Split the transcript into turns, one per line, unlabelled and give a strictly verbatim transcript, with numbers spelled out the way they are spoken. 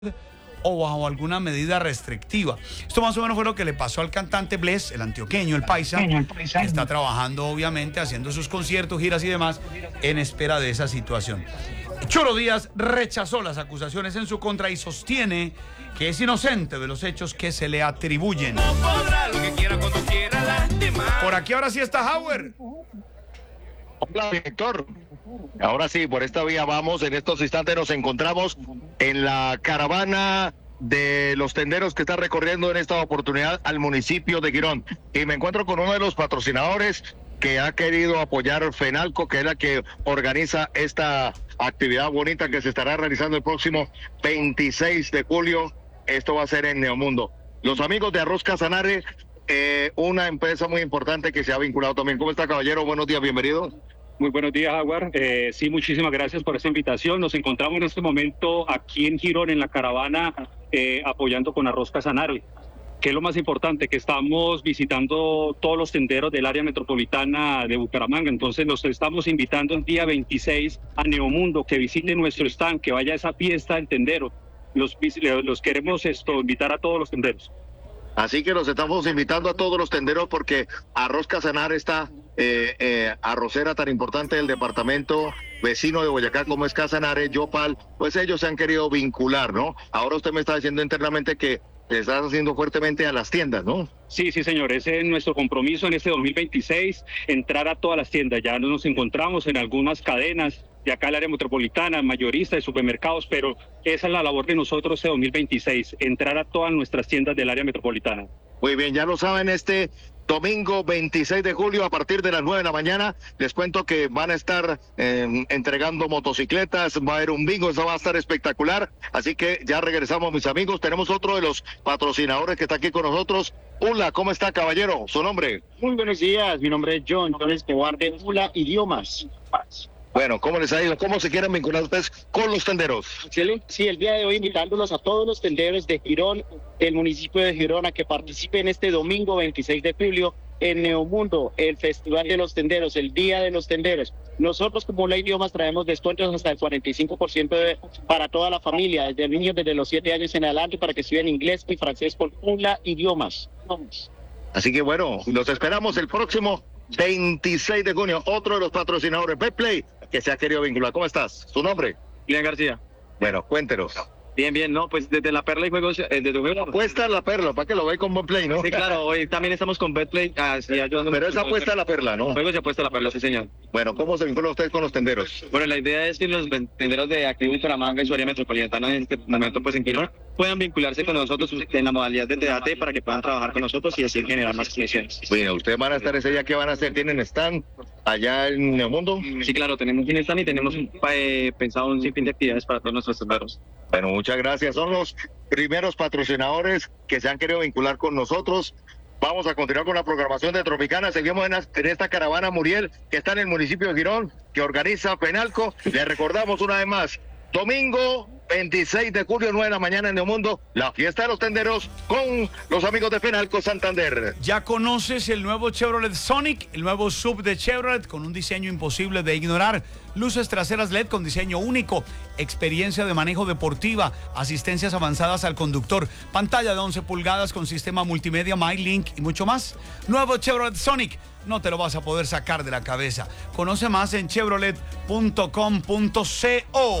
o bajo alguna medida restrictiva. Esto más o menos fue lo que le pasó al cantante Bless, el antioqueño, el paisa, que está trabajando obviamente, haciendo sus conciertos, giras y demás, en espera de esa situación. Choro Díaz rechazó las acusaciones en su contra y sostiene que es inocente de los hechos que se le atribuyen. Por aquí ahora sí está Howard.
Hola, director. Ahora sí, por esta vía vamos. En estos instantes nos encontramos en la caravana de los tenderos que está recorriendo en esta oportunidad al municipio de Girón. Y me encuentro con uno de los patrocinadores que ha querido apoyar FENALCO, que es la que organiza esta actividad bonita que se estará realizando el próximo veintiséis de julio. Esto va a ser en Neomundo. Los amigos de Arroz Casanare, eh, una empresa muy importante que se ha vinculado también. ¿Cómo está, caballero? Buenos días, bienvenido.
Muy buenos días, Jaguar. Eh, sí, muchísimas gracias por esta invitación. Nos encontramos en este momento aquí en Girón, en la caravana, eh, apoyando con Arroz Casanare. ¿Qué es lo más importante? Que estamos visitando todos los tenderos del área metropolitana de Bucaramanga. Entonces los estamos invitando el día veintiséis a Neomundo, que visiten nuestro stand, que vaya a esa fiesta del tendero. Los, los queremos esto, invitar a todos los tenderos.
Así que los estamos invitando a todos los tenderos porque Arroz Casanare está eh, eh, arrocera tan importante del departamento vecino de Boyacá como es Casanare, Yopal, pues ellos se han querido vincular, ¿no? Ahora usted me está diciendo internamente que le estás haciendo fuertemente a las tiendas, ¿no?
Sí, sí, señor. Ese es nuestro compromiso en este dos mil veintiséis, entrar a todas las tiendas. Ya nos encontramos en algunas cadenas de acá el área metropolitana, mayoristas de supermercados, pero esa es la labor de nosotros este dos mil veintiséis, entrar a todas nuestras tiendas del área metropolitana.
Muy bien, ya lo saben, este domingo veintiséis de julio a partir de las nueve de la mañana, les cuento que van a estar eh, entregando motocicletas, va a haber un bingo, eso va a estar espectacular, así que ya regresamos, mis amigos. Tenemos otro de los patrocinadores que está aquí con nosotros. Ula, ¿cómo está, caballero? ¿Su nombre?
Muy buenos días, mi nombre es John, John Escobar de Ula Idiomas.
Bueno, ¿cómo les ha ido? ¿Cómo se quieren vincular ustedes con los tenderos?
Excelente. Sí, el día de hoy invitándolos a todos los tenderos de Girón, del municipio de Girón, a que participen este domingo veintiséis de julio en Neomundo, el Festival de los Tenderos, el Día de los Tenderos. Nosotros como Ula Idiomas traemos descuentos hasta el cuarenta y cinco por ciento de, para toda la familia, desde niños desde los siete años en adelante, para que estudian inglés y francés con Ula Idiomas. Vamos.
Así que bueno, los esperamos el próximo veintiséis de junio. Otro de los patrocinadores, Betplay, que se ha querido vincular. ¿Cómo estás? ¿Su nombre?
Bien García.
Bueno, cuéntenos.
Bien, bien, no, pues desde La Perla y Juegos, eh, desde juegos.
Apuesta a La Perla, para que lo vean con Betplay, ¿no?
Sí, claro, hoy también estamos con Betplay. Ah, sí,
pero esa apuesta a La Perla, ¿no?
Juegos y apuesta a La Perla, sí, señor.
Bueno, ¿cómo se vinculan ustedes con los tenderos?
Bueno, la idea es que los tenderos de aquí de Bucaramanga y su área metropolitana en este momento, pues en Quirón, puedan vincularse con nosotros en la modalidad de T D A T para que puedan trabajar con nosotros y así generar más clientes.
Bueno, ustedes van a estar ese día, ¿qué van a hacer? ¿Tienen stand allá en Neomundo?
Sí, claro, tenemos un stand y tenemos eh, pensado un sinfín de actividades para todos nuestros tenderos.
Bueno, muchas gracias. Son los primeros patrocinadores que se han querido vincular con nosotros. Vamos a continuar con la programación de Tropicana. Seguimos en, en esta caravana Muriel que está en el municipio de Girón, que organiza FENALCO. Le recordamos una vez más, domingo veintiséis de julio, nueve de la mañana en Neomundo, la fiesta de los tenderos con los amigos de FENALCO Santander.
¿Ya conoces el nuevo Chevrolet Sonic? El nuevo sub de Chevrolet con un diseño imposible de ignorar. Luces traseras L E D con diseño único, experiencia de manejo deportiva, asistencias avanzadas al conductor, pantalla de once pulgadas con sistema multimedia MyLink y mucho más. Nuevo Chevrolet Sonic, no te lo vas a poder sacar de la cabeza. Conoce más en chevrolet punto com punto co.